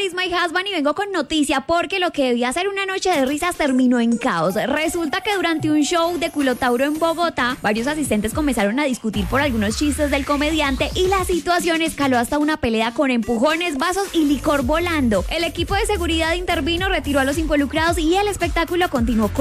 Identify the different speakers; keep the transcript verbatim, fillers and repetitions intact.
Speaker 1: is my husband y vengo con noticia porque lo que debía ser una noche de risas terminó en caos. Resulta que durante un show de Culotauro en Bogotá, varios asistentes comenzaron a discutir por algunos chistes del comediante y la situación escaló hasta una pelea con empujones, vasos y licor volando. El equipo de seguridad intervino, retiró a los involucrados y el espectáculo continuó con